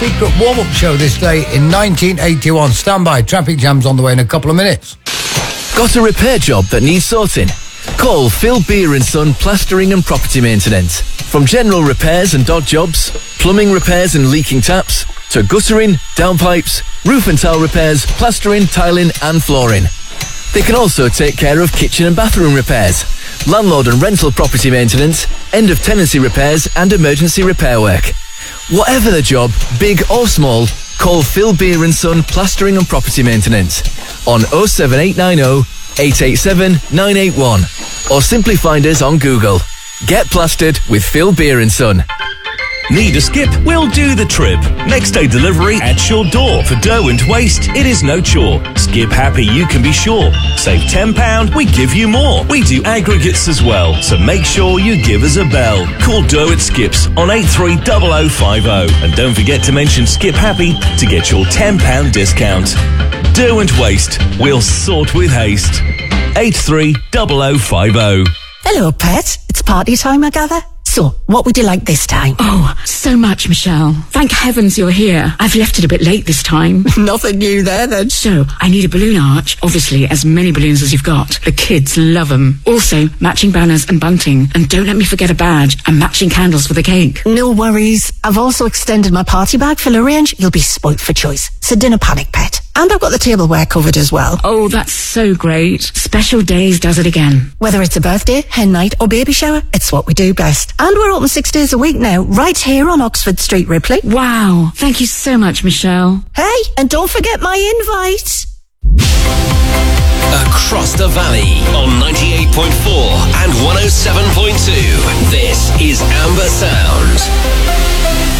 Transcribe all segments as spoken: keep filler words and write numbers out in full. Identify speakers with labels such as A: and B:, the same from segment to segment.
A: Secret warm-up show this day in nineteen eighty-one. Stand by, traffic jams on the way in a couple of minutes.
B: Got a repair job that needs sorting? Call Phil Beer and Son Plastering and Property Maintenance. From general repairs and dog jobs, plumbing repairs and leaking taps, to guttering, downpipes, roof and tile repairs, plastering, tiling and flooring. They can also take care of kitchen and bathroom repairs, landlord and rental property maintenance, end of tenancy repairs and emergency repair work. Whatever the job, big or small, call Phil Beer and Son Plastering and Property Maintenance on oh seven eight nine oh, eight eight seven, nine eight one or simply find us on Google. Get plastered with Phil Beer and Son.
C: Need a skip? We'll do the trip. Next day delivery at your door. For dough and waste, it is no chore. Skip happy, you can be sure. Save ten pounds, we give you more. We do aggregates as well, so make sure you give us a bell. Call Dough at Skips on eight three oh oh five oh. And don't forget to mention Skip Happy to get your ten pounds discount. Dough and waste, we'll sort with haste. eight three oh oh five oh.
D: Hello, pet. It's party time, I gather. So, what would you like this time?
E: Oh, so much, Michelle. Thank heavens you're here. I've left it a bit late this time.
D: Nothing new there, then.
E: So, I need a balloon arch. Obviously, as many balloons as you've got. The kids love them. Also, matching banners and bunting. And don't let me forget a badge and matching candles for the cake.
D: No worries. I've also extended my party bag full of range. You'll be spoilt for choice. So, dinner panic, pet. And I've got the tableware covered as well.
E: Oh, that's so great. Special Days does it again.
D: Whether it's a birthday, hen night or baby shower, it's what we do best. And we're open six days a week now, right here on Oxford Street, Ripley.
E: Wow. Thank you so much, Michelle.
D: Hey, and don't forget my invite.
F: Across the valley on ninety-eight point four and one oh seven point two. This is Amber Sound.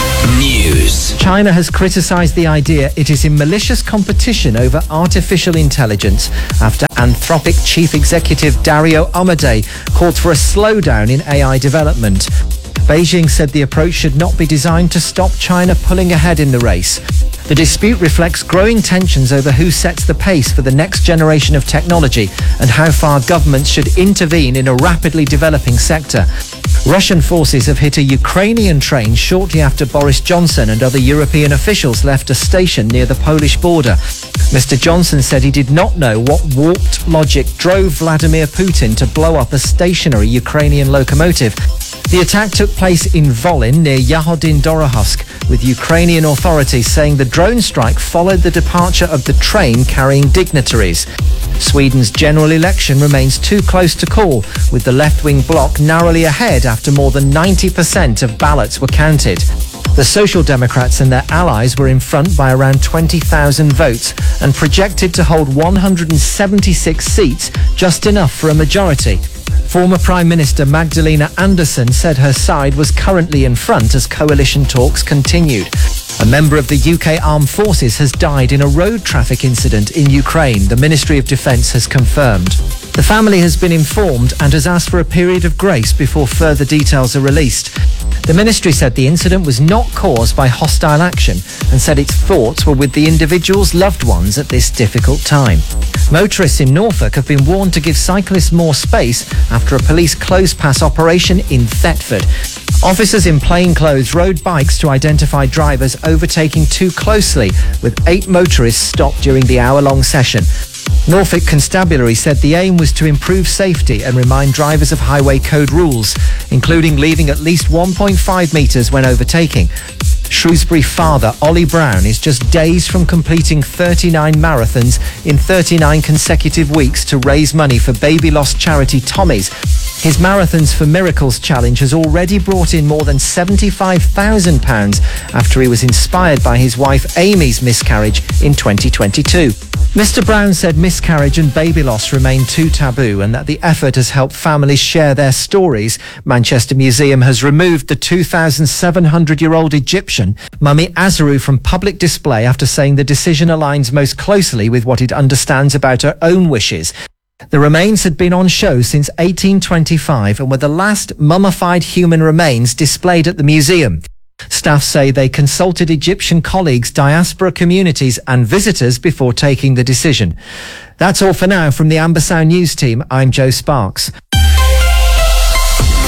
F: News.
G: China has criticised the idea it is in malicious competition over artificial intelligence after Anthropic chief executive Dario Amodei called for a slowdown in A I development. Beijing said the approach should not be designed to stop China pulling ahead in the race. The dispute reflects growing tensions over who sets the pace for the next generation of technology and how far governments should intervene in a rapidly developing sector. Russian forces have hit a Ukrainian train shortly after Boris Johnson and other European officials left a station near the Polish border. Mister Johnson said he did not know what warped logic drove Vladimir Putin to blow up a stationary Ukrainian locomotive. The attack took place in Volyn near Yahodin Dorohsk, with Ukrainian authorities saying the drone strike followed the departure of the train carrying dignitaries. Sweden's general election remains too close to call, with the left-wing bloc narrowly ahead after more than ninety percent of ballots were counted. The Social Democrats and their allies were in front by around twenty thousand votes and projected to hold one hundred seventy-six seats, just enough for a majority. Former Prime Minister Magdalena Andersson said her side was currently in front as coalition talks continued. A member of the U K Armed Forces has died in a road traffic incident in Ukraine, the Ministry of Defence has confirmed. The family has been informed and has asked for a period of grace before further details are released. The ministry said the incident was not caused by hostile action and said its thoughts were with the individual's loved ones at this difficult time. Motorists in Norfolk have been warned to give cyclists more space after a police close-pass operation in Thetford. Officers in plain clothes rode bikes to identify drivers overtaking too closely, with eight motorists stopped during the hour-long session. Norfolk Constabulary said the aim was to improve safety and remind drivers of highway code rules, including leaving at least one point five metres when overtaking. Shrewsbury father Ollie Brown is just days from completing thirty-nine marathons in thirty-nine consecutive weeks to raise money for baby loss charity Tommy's. His Marathons for Miracles challenge has already brought in more than seventy-five thousand pounds after he was inspired by his wife Amy's miscarriage in twenty twenty-two. Mister Brown said miscarriage and baby loss remain too taboo and that the effort has helped families share their stories. Manchester Museum has removed the two thousand seven hundred year old Egyptian Mummy Azaru from public display after saying the decision aligns most closely with what it understands about her own wishes. The remains had been on show since eighteen twenty-five and were the last mummified human remains displayed at the museum. Staff say they consulted Egyptian colleagues, diaspora communities and visitors before taking the decision. That's all for now from the Amber Sound News team. I'm Joe Sparks.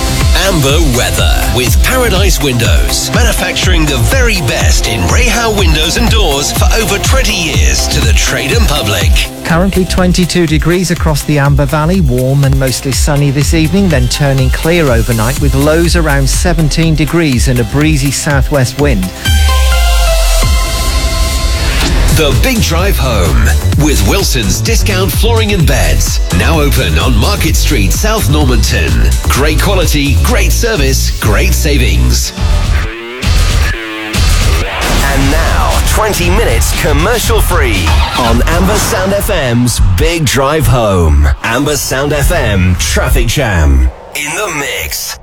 F: Amber weather with Paradise Windows, manufacturing the very best in Rahal windows and doors for over twenty years to the trade and public.
G: Currently twenty-two degrees across the Amber Valley, warm and mostly sunny this evening, then turning clear overnight with lows around seventeen degrees and a breezy southwest wind.
F: The Big Drive Home with Wilson's Discount Flooring and Beds. Now open on Market Street, South Normanton. Great quality, great service, great savings. And now, twenty minutes commercial free on Amber Sound F M's Big Drive Home. Amber Sound F M Traffic Jam. In the mix.